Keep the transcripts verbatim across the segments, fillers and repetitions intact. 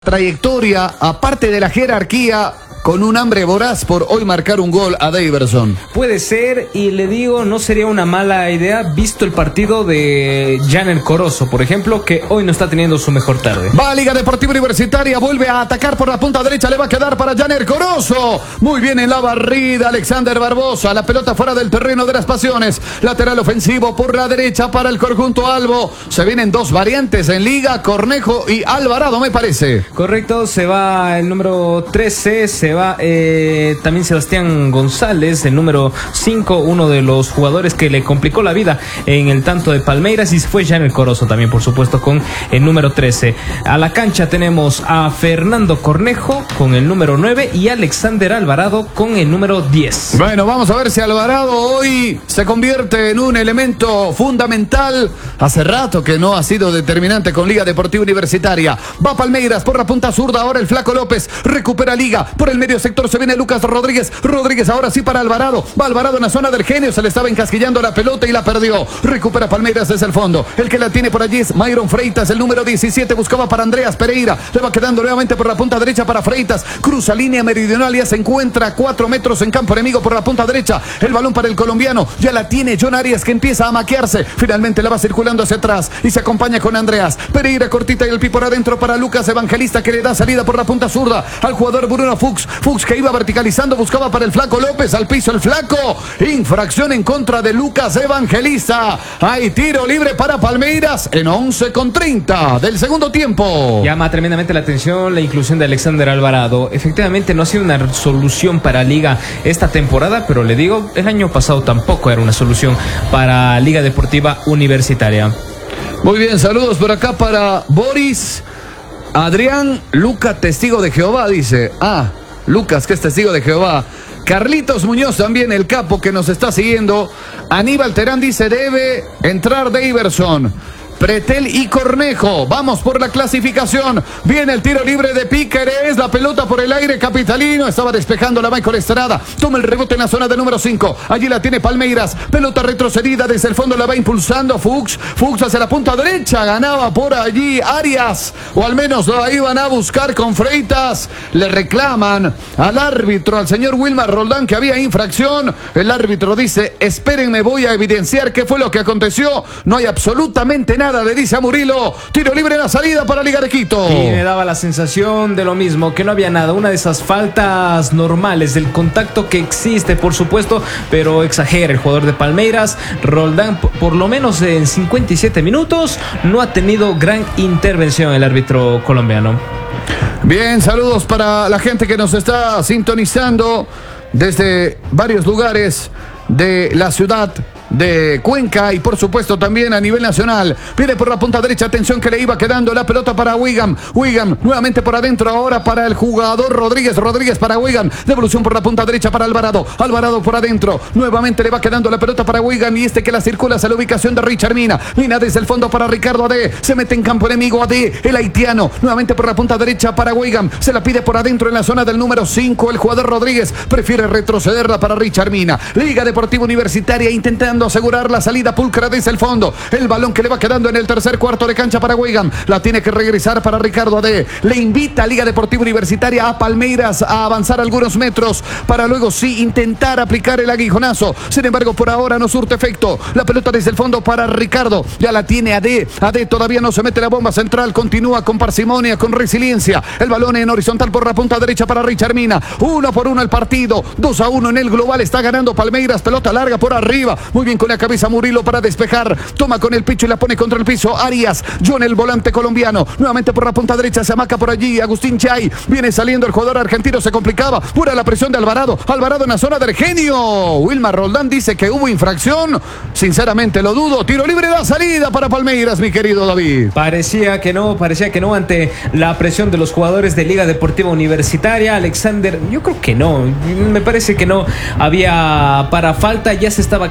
Trayectoria, aparte de la jerarquía, con un hambre voraz por hoy marcar un gol a Daverson. Puede ser, y le digo, no sería una mala idea visto el partido de Janer Corozo, por ejemplo, que hoy no está teniendo su mejor tarde. Va a Liga Deportiva Universitaria, vuelve a atacar por la punta derecha, le va a quedar para Janer Corozo. Muy bien en la barrida, Alexander Barbosa, la pelota fuera del terreno de las pasiones. Lateral ofensivo por la derecha para el conjunto albo. Se vienen dos variantes en Liga, Cornejo y Alvarado, me parece. Correcto, se va el número trece, se va eh, también Sebastián González, el número cinco, uno de los jugadores que le complicó la vida en el tanto de Palmeiras, y fue Janer Corozo también, por supuesto, con el número trece. A la cancha tenemos a Fernando Cornejo con el número nueve y Alexander Alvarado con el número diez. Bueno, vamos a ver si Alvarado hoy se convierte en un elemento fundamental. Hace rato que no ha sido determinante con Liga Deportiva Universitaria. Va Palmeiras por la punta zurda, ahora el Flaco López recupera Liga, por el medio sector se viene Lucas Rodríguez, Rodríguez ahora sí para Alvarado, va Alvarado en la zona del genio, se le estaba encasquillando la pelota y la perdió, recupera Palmeiras desde el fondo, el que la tiene por allí es Myron Freitas, el número diecisiete, buscaba para Andreas Pereira, le va quedando nuevamente por la punta derecha para Freitas, cruza línea meridional, ya se encuentra a cuatro metros en campo enemigo por la punta derecha, el balón para el colombiano, ya la tiene John Arias que empieza a maquiarse, finalmente la va circulando hacia atrás y se acompaña con Andreas Pereira, cortita y el pi por adentro para Lucas Evangelista que le da salida por la punta zurda al jugador Bruno Fuchs, Fuchs que iba verticalizando, buscaba para el Flaco López, al piso el Flaco, infracción en contra de Lucas Evangelista, hay tiro libre para Palmeiras en once con treinta del segundo tiempo. Llama tremendamente la atención la inclusión de Alexander Alvarado, efectivamente no ha sido una solución para Liga esta temporada, pero le digo, el año pasado tampoco era una solución para Liga Deportiva Universitaria. Muy bien, saludos por acá para Boris Adrián Luca, testigo de Jehová, dice. Ah, Lucas, que es testigo de Jehová. Carlitos Muñoz también, el capo que nos está siguiendo. Aníbal Terán dice, debe entrar Daverson, Pretel y Cornejo. Vamos por la clasificación. Viene el tiro libre de Píqueres. La pelota por el aire capitalino. Estaba despejando la Michael Estrada. Toma el rebote en la zona de número cinco. Allí la tiene Palmeiras. Pelota retrocedida desde el fondo. La va impulsando Fuchs. Fuchs hacia la punta derecha. Ganaba por allí Arias. O al menos la iban a buscar con Freitas. Le reclaman al árbitro, al señor Wilmar Roldán, que había infracción. El árbitro dice, espérenme, voy a evidenciar qué fue lo que aconteció. No hay absolutamente nada. Le dice a Murilo, tiro libre en la salida para Liga de Quito. Y me daba la sensación de lo mismo, que no había nada, una de esas faltas normales del contacto que existe, por supuesto, pero exagera el jugador de Palmeiras. Roldán, por lo menos en cincuenta y siete minutos, no ha tenido gran intervención el árbitro colombiano. Bien, saludos para la gente que nos está sintonizando desde varios lugares de la ciudad de Cuenca y por supuesto también a nivel nacional. Viene por la punta derecha, atención que le iba quedando la pelota para Wigan. Wigan nuevamente por adentro, ahora para el jugador Rodríguez. Rodríguez para Wigan. Devolución por la punta derecha para Alvarado. Alvarado por adentro. Nuevamente le va quedando la pelota para Wigan y este que la circula hacia la ubicación de Richard Mina. Mina desde el fondo para Ricardo Ade. Se mete en campo enemigo Ade, el haitiano. Nuevamente por la punta derecha para Wigan. Se la pide por adentro en la zona del número cinco. El jugador Rodríguez prefiere retrocederla para Richard Mina. Liga Deportiva Universitaria intentando asegurar la salida pulcra desde el fondo. El balón que le va quedando en el tercer cuarto de cancha para Wigan. La tiene que regresar para Ricardo Ade. Le invita a Liga Deportiva Universitaria a Palmeiras a avanzar algunos metros para luego sí intentar aplicar el aguijonazo. Sin embargo, por ahora no surte efecto. La pelota desde el fondo para Ricardo. Ya la tiene Ade. Ade todavía no se mete la bomba central. Continúa con parsimonia, con resiliencia. El balón en horizontal por la punta derecha para Richard Mina. Uno por uno el partido. Dos a uno en el global. Está ganando Palmeiras. Pelota larga por arriba. Muy bien con la cabeza Murilo para despejar. Toma con el picho y la pone contra el piso. Arias. John, el volante colombiano. Nuevamente por la punta derecha. Se amaca por allí. Agustín Chay. Viene saliendo el jugador argentino. Se complicaba. Pura la presión de Alvarado. Alvarado en la zona del genio. Wilmar Roldán dice que hubo infracción. Sinceramente lo dudo. Tiro libre de la salida para Palmeiras, mi querido David. Parecía que no, parecía que no ante la presión de los jugadores de Liga Deportiva Universitaria. Alexander, yo creo que no. Me parece que no había para falta. Ya se estaba cayendo un poco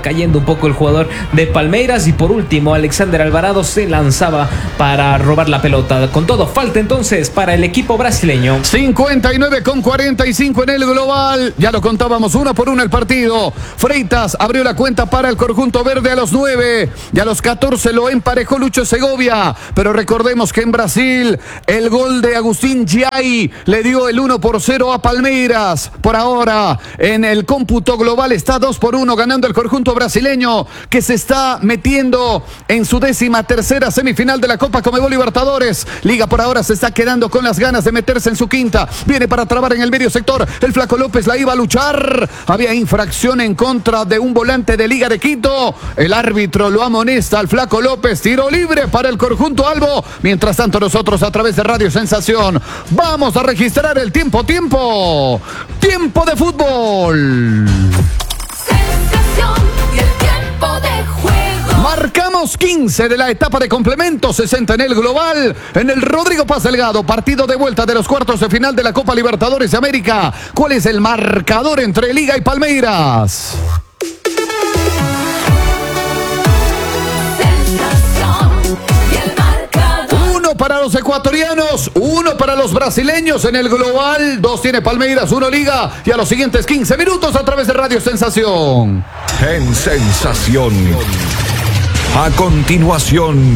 poco el jugador de Palmeiras. Y por último, Alexander Alvarado se lanzaba para robar la pelota. Con todo, falta entonces para el equipo brasileño. cincuenta y nueve con cuarenta y cinco en el global. Ya lo contábamos, uno por uno el partido. Freitas abrió la cuenta para el conjunto verde a los nueve. Y a los catorce lo emparejó Lucho Segovia. Pero recordemos que en Brasil el gol de Agustín Giai le dio el uno por cero a Palmeiras. Por ahora, en el cómputo global está dos por uno ganando el conjunto brasileño, que se está metiendo en su décima tercera semifinal de la Copa Conmebol Libertadores. Liga por ahora se está quedando con las ganas de meterse en su quinta. Viene para trabar en el medio sector. El Flaco López la iba a luchar. Había infracción en contra de un volante de Liga de Quito. El árbitro lo amonesta al Flaco López. Tiro libre para el conjunto albo. Mientras tanto, nosotros a través de Radio Sensación vamos a registrar el tiempo, tiempo, tiempo de fútbol. Sensación y el tiempo de juego. Marcamos quince de la etapa de complemento, sesenta en el global, en el Rodrigo Paz Delgado, partido de vuelta de los cuartos de final de la Copa Libertadores de América. ¿Cuál es el marcador entre Liga y Palmeiras? Uno para los ecuatorianos, uno para los brasileños en el global, dos tiene Palmeiras, uno Liga, y a los siguientes quince minutos a través de Radio Sensación. En Sensación. A continuación,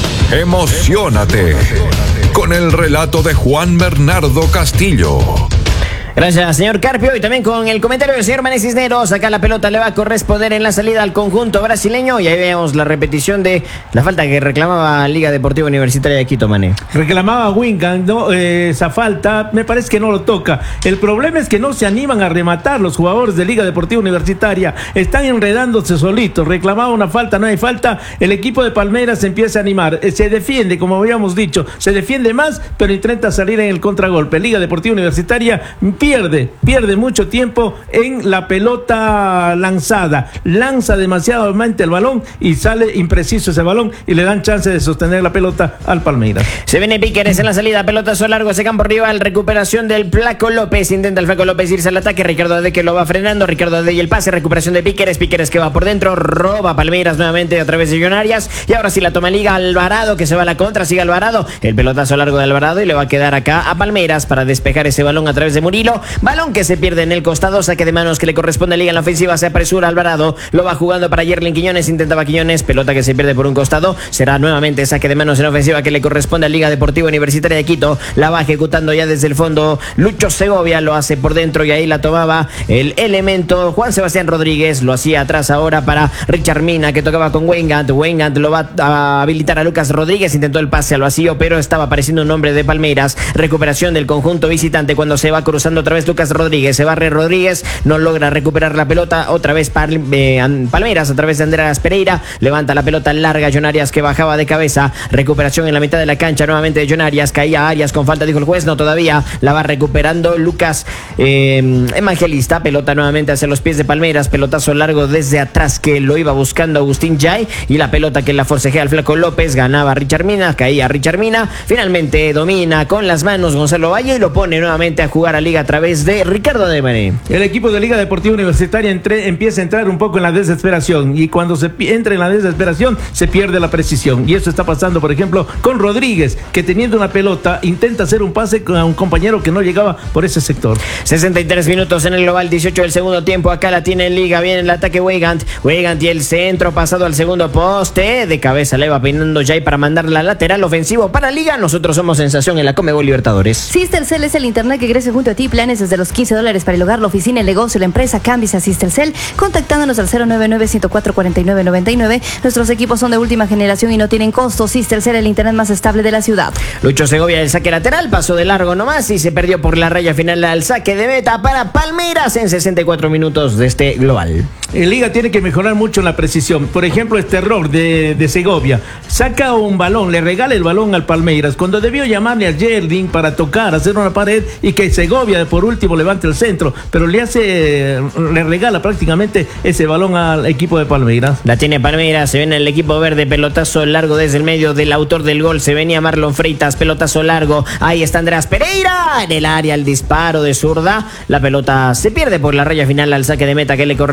emociónate con el relato de Juan Bernardo Castillo. Gracias, señor Carpio. Y también con el comentario del señor Mané Cisneros. Acá la pelota le va a corresponder en la salida al conjunto brasileño. Y ahí vemos la repetición de la falta que reclamaba Liga Deportiva Universitaria de Quito, Mané. Reclamaba Wingan, ¿no? Eh, esa falta, me parece que no lo toca. El problema es que no se animan a rematar los jugadores de Liga Deportiva Universitaria. Están enredándose solitos. Reclamaba una falta, no hay falta. El equipo de Palmeiras se empieza a animar. Eh, se defiende, como habíamos dicho. Se defiende más, pero intenta salir en el contragolpe. Liga Deportiva Universitaria Pierde, pierde mucho tiempo en la pelota lanzada. Lanza demasiadamente el balón y sale impreciso ese balón y le dan chance de sostener la pelota al Palmeiras. Se viene Píqueres en la salida, pelotazo largo ese campo rival, recuperación del Flaco López. Intenta el Flaco López irse al ataque. Ricardo Ade que lo va frenando. Ricardo Ade y el pase, recuperación de Píqueres. Píqueres que va por dentro, roba Palmeiras nuevamente a través de John Arias. Y ahora sí la toma Liga. Alvarado que se va a la contra, sigue Alvarado. El pelotazo largo de Alvarado y le va a quedar acá a Palmeiras para despejar ese balón a través de Murilo. Balón que se pierde en el costado, saque de manos que le corresponde a Liga en la ofensiva, se apresura Alvarado, lo va jugando para Yerlin Quiñones, intentaba Quiñones, pelota que se pierde por un costado, será nuevamente saque de manos en ofensiva que le corresponde a Liga Deportiva Universitaria de Quito, la va ejecutando ya desde el fondo Lucho Segovia, lo hace por dentro y ahí la tomaba el elemento Juan Sebastián Rodríguez, lo hacía atrás ahora para Richard Mina que tocaba con Weingart, Weingart lo va a habilitar a Lucas Rodríguez, intentó el pase al vacío pero estaba apareciendo un hombre de Palmeiras, recuperación del conjunto visitante cuando se va cruzando otra vez Lucas Rodríguez, se barre Rodríguez, no logra recuperar la pelota, otra vez Pal, eh, Palmeiras a través de Andreas Pereira, levanta la pelota larga, John Arias que bajaba de cabeza, recuperación en la mitad de la cancha nuevamente de John Arias, caía Arias con falta, dijo el juez, no todavía, la va recuperando Lucas eh, Evangelista, pelota nuevamente hacia los pies de Palmeiras, pelotazo largo desde atrás que lo iba buscando Agustín Giai y la pelota que la forcejea al Flaco López, ganaba Richard Mina, caía Richard Mina, finalmente domina con las manos Gonzalo Valle y lo pone nuevamente a jugar a Liga a través de Ricardo de Mané. El equipo de Liga Deportiva Universitaria entre, empieza a entrar un poco en la desesperación y cuando se entra en la desesperación se pierde la precisión y eso está pasando por ejemplo con Rodríguez que teniendo una pelota intenta hacer un pase a un compañero que no llegaba por ese sector. sesenta y tres minutos en el global, dieciocho del segundo tiempo, acá la tiene en Liga, viene el ataque Weigand, Weigand y el centro pasado al segundo poste, de cabeza le va peinando Jay para mandar la lateral ofensivo para Liga, nosotros somos sensación en la Conmebol Libertadores. Sistercell es el internet que crece junto a ti, planes desde los quince dólares para el hogar, la oficina, el negocio, la empresa, cambies a Sistercell, contactándonos al cero nueve nueve, uno cuatro cuatro nueve nueve nueve. Nuestros equipos son de última generación y no tienen costo. Sistercell, el internet más estable de la ciudad. Lucho Segovia, el saque lateral, pasó de largo nomás y se perdió por la raya final al saque de meta para Palmeiras en sesenta y cuatro minutos de este global. El Liga tiene que mejorar mucho en la precisión. Por ejemplo, este error de, de Segovia. Saca un balón, le regala el balón al Palmeiras, cuando debió llamarle a Yerling para tocar, hacer una pared y que Segovia por último levante el centro, pero le hace, le regala prácticamente ese balón al equipo de Palmeiras. La tiene Palmeiras, se viene el equipo verde, pelotazo largo desde el medio del autor del gol, se venía Marlon Freitas, pelotazo largo, ahí está Andreas Pereira, en el área el disparo de zurda, la pelota se pierde por la raya final al saque de meta que le corresponde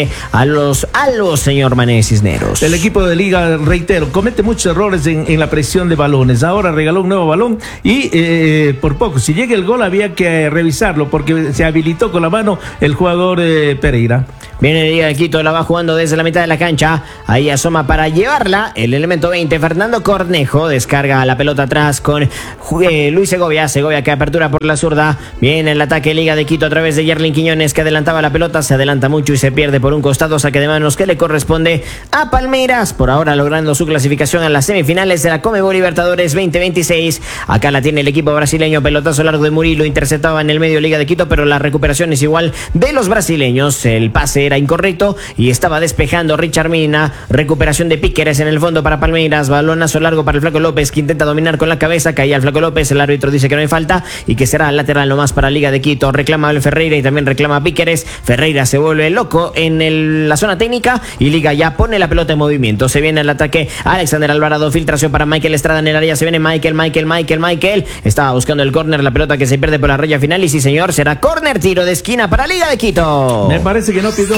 a los albos, señor Mané Cisneros. El equipo de Liga, reitero, comete muchos errores en, en la presión de balones. Ahora regaló un nuevo balón y eh, por poco, si llega el gol había que revisarlo porque se habilitó con la mano el jugador eh, Pereira. Viene Liga de Quito, la va jugando desde la mitad de la cancha. Ahí asoma para llevarla el elemento veinte, Fernando Cornejo. Descarga la pelota atrás con eh, Luis Segovia. Segovia que apertura por la zurda. Viene el ataque Liga de Quito a través de Yerlin Quiñones, que adelantaba la pelota. Se adelanta mucho y se pierde por un costado. Saque de manos que le corresponde a Palmeiras. Por ahora logrando su clasificación a las semifinales de la Conmebol Libertadores veinte veintiséis. Acá la tiene el equipo brasileño. Pelotazo largo de Murilo. Interceptaba en el medio Liga de Quito, pero la recuperación es igual de los brasileños. El pase era incorrecto y estaba despejando Richard Mina. Recuperación de Píqueres en el fondo para Palmeiras. Balonazo largo para el Flaco López, que intenta dominar con la cabeza. Caía el Flaco López. El árbitro dice que no hay falta y que será lateral nomás para Liga de Quito. Reclama el Ferreira y también reclama Píqueres. Ferreira se vuelve loco en el, la zona técnica y Liga ya pone la pelota en movimiento. Se viene el ataque Alexander Alvarado. Filtración para Michael Estrada en el área. Se viene Michael, Michael, Michael, Michael. Estaba buscando el córner. La pelota que se pierde por la raya final. Y sí, señor, será córner. Tiro de esquina para Liga de Quito. Me parece que no pidió.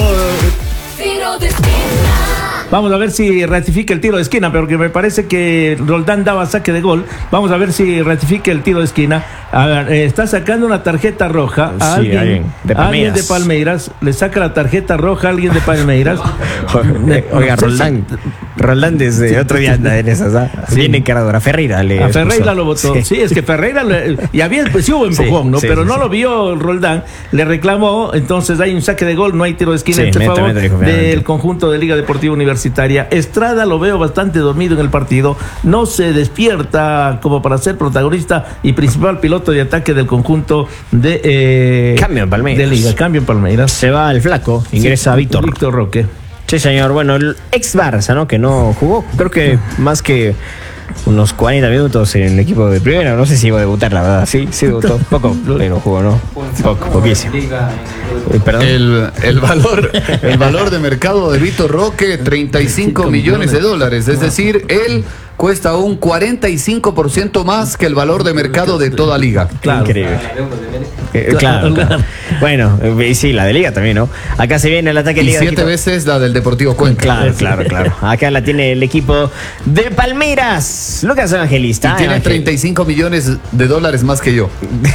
Tiro de esquina. Vamos a ver si ratifica el tiro de esquina, porque me parece que Roldán daba saque de gol. Vamos a ver si ratifica el tiro de esquina. A ver, eh, está sacando una tarjeta roja a Sí, alguien, alguien de a alguien de Palmeiras. Palmeiras. Le saca la tarjeta roja a alguien de Palmeiras. Oiga, Roldán. Roldán desde otro día anda en esas. ¿Ah? Sí. Viene encaradora. Ferreira le A expulsó. Ferreira lo votó. Sí, Sí. es que Ferreira le- y había pues, sí hubo empujón, Sí, ¿no? sí, Pero sí, no sí. lo vio Roldán, le reclamó, entonces hay un saque de gol, no hay tiro de esquina Sí, en netamente, favor dijo, finalmente. del conjunto de Liga Deportiva Universitaria. Estrada lo veo bastante dormido en el partido, no se despierta como para ser protagonista y principal piloto de ataque del conjunto de eh, Cambio en Palmeiras. de Liga, cambio en Palmeiras. Se va el flaco. Ingresa Sí, Víctor. Víctor Roque. Sí, señor. Bueno, el ex Barça, ¿no? Que no jugó, creo que más que unos cuarenta minutos en el equipo de primera. No sé si iba a debutar, la verdad. Sí, sí debutó. Poco, pero jugó, ¿no? Poco, poquísimo. Eh, Perdón. El, el valor el valor de mercado de Vitor Roque, treinta y cinco millones de dólares. Es decir, él cuesta un cuarenta y cinco por ciento más que el valor de mercado de toda liga. Claro. Increíble. Eh, claro, claro. Bueno, eh, y sí, la de Liga también, ¿no? Acá se viene el ataque Y Liga de siete Quito. veces la del Deportivo Cuenca. Claro, claro, claro. Acá la tiene el equipo de Palmeiras. Lucas Evangelista. Y tiene Ángel. treinta y cinco millones de dólares más que yo.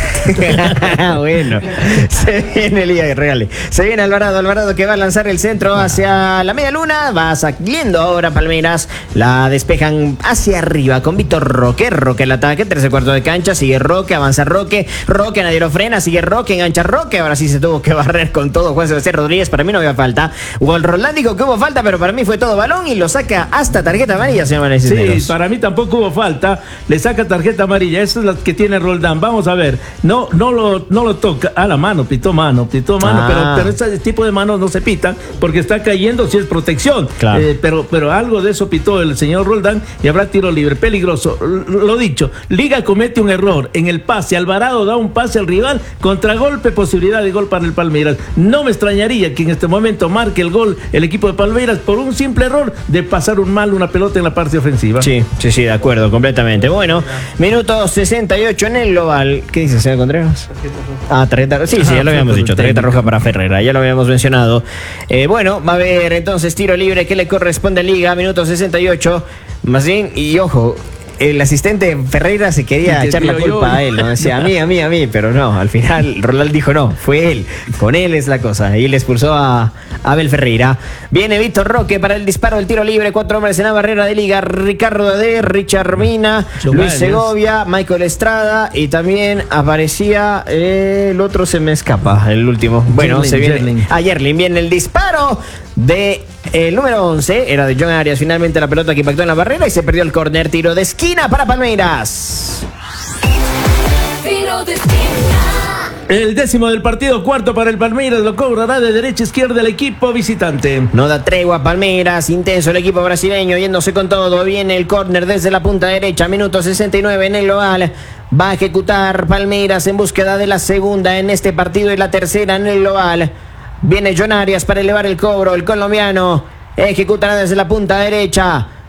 Bueno, se viene Liga de Regale. Se viene Alvarado, Alvarado que va a lanzar el centro hacia la media luna. Va saliendo ahora Palmeiras. La despejan hacia arriba con Víctor Roque. Roque el ataque, tercer cuarto de cancha. Sigue Roque, avanza Roque. Roque, nadie lo frena. Sigue Roque, engancha Roque. Ahora sí se tuvo que barrer con todo Juan Sebastián Rodríguez. Para mí no había falta. Juan Roldán dijo que hubo falta, pero para mí fue todo balón y lo saca hasta tarjeta amarilla, señor Mané Sí, Cisneros. para mí tampoco hubo falta. Le saca tarjeta amarilla. Esa es la que tiene Roldán. Vamos a ver. No, no lo, no lo toca. A la mano, pitó mano, pitó mano. Ah. Pero, pero ese tipo de manos no se pitan porque está cayendo si es protección. Claro. Eh, pero, pero algo de eso pitó el señor Roldán y habrá tiro libre. Peligroso. Lo dicho, Liga comete un error en el pase. Alvarado da un pase al rival. Contragolpe, posibilidad de gol para el Palmeiras. No me extrañaría que en este momento marque el gol el equipo de Palmeiras por un simple error de pasar un mal una pelota en la parte ofensiva. Sí, sí, sí, de acuerdo, completamente. Bueno, minuto sesenta y ocho en el global. ¿Qué dice, señor Contreras? Ah, tarjeta. Sí, sí, ya lo habíamos dicho. Tarjeta roja para Ferreira, ya lo habíamos mencionado. Eh, bueno, va a haber entonces tiro libre que le corresponde a Liga, minuto sesenta y ocho. Más bien, y ojo. El asistente Ferreira se quería Que echar la digo culpa yo. a él, ¿no? Decía a mí, a mí, a mí, pero no, al final Roland dijo no, fue él, con él es la cosa, y le expulsó a Abel Ferreira. Viene Víctor Roque para el disparo del tiro libre, cuatro hombres en la barrera de Liga, Ricardo de Richard Mina, Giovanni. Luis Segovia, Michael Estrada, y también aparecía eh, el otro, se me escapa, el último. Bueno, Yerlin, se viene Yerlin. a Yerlin, viene el disparo de el número once, era de John Arias, finalmente la pelota que impactó en la barrera y se perdió el córner, tiro de esquina para Palmeiras. Tiro de esquina. El décimo del partido, cuarto para el Palmeiras, lo cobrará de derecha a izquierda el equipo visitante. No da tregua Palmeiras, intenso el equipo brasileño, yéndose con todo. Viene el córner desde la punta derecha, minuto sesenta y nueve en el global. Va a ejecutar Palmeiras en búsqueda de la segunda en este partido y la tercera en el global. Viene John Arias para elevar el cobro, el colombiano ejecutará desde la punta derecha.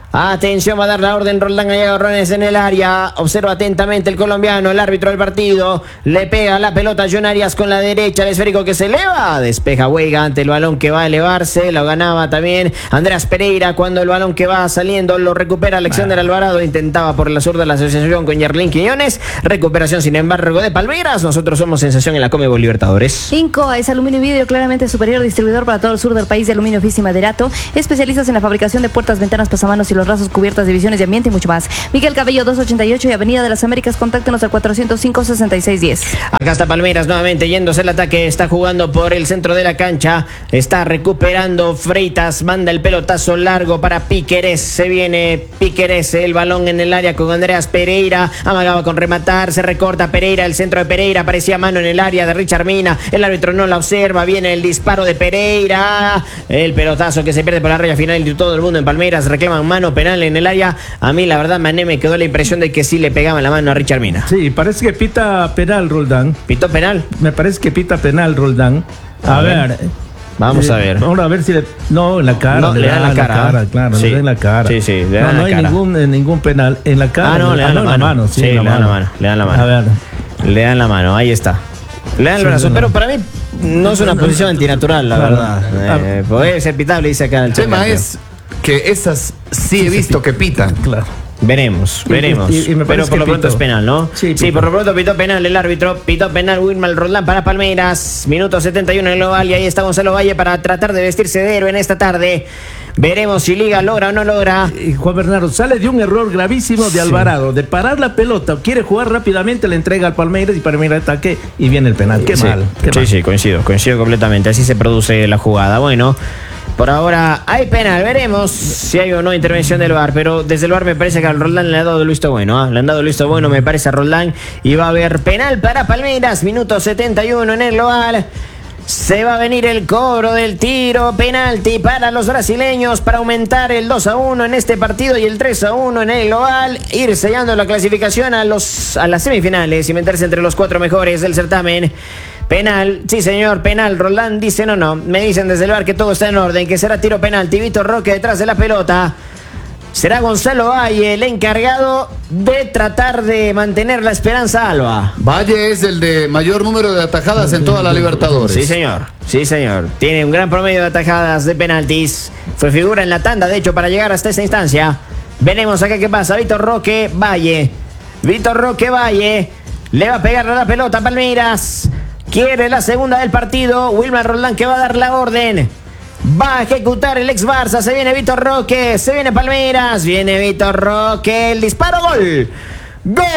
Atención, va a dar la orden Roldán Gallarrones en el área. Observa atentamente el colombiano, el árbitro del partido. Le pega la pelota a John Arias con la derecha. El esférico que se eleva. Despeja Huega ante el balón que va a elevarse. Lo ganaba también Andreas Pereira cuando el balón que va saliendo lo recupera Alexander Alvarado. Intentaba por la zurda la asociación con Yerlin Quiñones. Recuperación, sin embargo, de Palmeiras. Nosotros somos sensación en la Conmebol Libertadores. Incoa es aluminio y vidrio claramente superior, distribuidor para todo el sur del país de aluminio, oficio y maderato. Especialistas en la fabricación de puertas, ventanas, pasamanos y los rasos, cubiertas, divisiones de ambiente y mucho más. Miguel Cabello doscientos ochenta y ocho y Avenida de las Américas. Contáctenos al cuatrocientos cinco, sesenta y seis diez. Acá está Palmeiras nuevamente yéndose el ataque. Está jugando por el centro de la cancha. Está recuperando Freitas. Manda el pelotazo largo para Piquerés. Se viene Piquerés. El balón en el área con Andreas Pereira. Amagaba con rematar. Se recorta Pereira. El centro de Pereira. Parecía mano en el área de Richard Mina. El árbitro no la observa. Viene el disparo de Pereira. El pelotazo que se pierde por la raya final de todo el mundo en Palmeiras. Reclaman mano penal en el área. A mí, la verdad, Mané, me quedó la impresión de que sí le pegaban la mano a Richard Mina. Sí, parece que pita penal Roldán. ¿Pitó penal? Me parece que pita penal Roldán. A, a ver. ver. Vamos eh, a ver. Vamos a ver si le. No, en la cara. No, le, le dan la cara. cara claro, sí. le dan la cara. Sí, sí, le no, dan no la hay cara. ningún, eh, ningún penal. En la cara. Ah, no, le dan, ah, la, no, mano. la mano. Sí, sí la le mano. dan la mano. Le dan la mano. A ver. Le dan la mano, ahí está. Le dan el brazo, pero para mí no es una posición antinatural, la claro. verdad. Eh, puede ser pitable, dice acá el tema es que esas sí he visto que pitan. Claro. Veremos, veremos. Y, y, y pero por lo pronto pitó. Es penal, ¿no? Sí, sí, por lo pronto pitó penal el árbitro. Pitó penal Wilmar Roldán para Palmeiras. Minuto setenta y uno en el global. Y ahí está Gonzalo Valle para tratar de vestirse de héroe en esta tarde. Veremos si Liga logra o no logra. Y Juan Bernardo sale de un error gravísimo de Alvarado, sí. de parar la pelota, quiere jugar rápidamente, le entrega al Palmeiras y Palmeiras ataque y viene el penal. Qué sí. mal. Qué sí, mal. sí, coincido, coincido completamente. Así se produce la jugada. Bueno, por ahora hay penal, veremos si hay o no intervención del V A R, pero desde el V A R me parece que al Roldán le ha dado el visto bueno, ¿eh? le han dado el visto bueno, me parece a Roldán, y va a haber penal para Palmeiras, minuto setenta y uno en el global. Se va a venir el cobro del tiro, penalti para los brasileños para aumentar el dos a uno en este partido y el tres a uno en el global, ir sellando la clasificación a, los, a las semifinales y meterse entre los cuatro mejores del certamen. Penal, sí señor, penal. Roldán dice no, no. Me dicen desde el V A R que todo está en orden, que será tiro penalti. Víctor Roque detrás de la pelota. Será Gonzalo Valle el encargado de tratar de mantener la esperanza alba. Valle es el de mayor número de atajadas en toda la Libertadores. Sí señor, sí señor. Tiene un gran promedio de atajadas de penaltis. Fue figura en la tanda, de hecho, para llegar hasta esta instancia. Veremos acá qué pasa. Víctor Roque Valle. Víctor Roque Valle. Le va a pegar a la pelota a Palmeiras. Quiere la segunda del partido. Wilmar Roldán que va a dar la orden. Va a ejecutar el ex Barça. Se viene Víctor Roque. Se viene Palmeiras. Viene Víctor Roque. El disparo. Gol. Gol.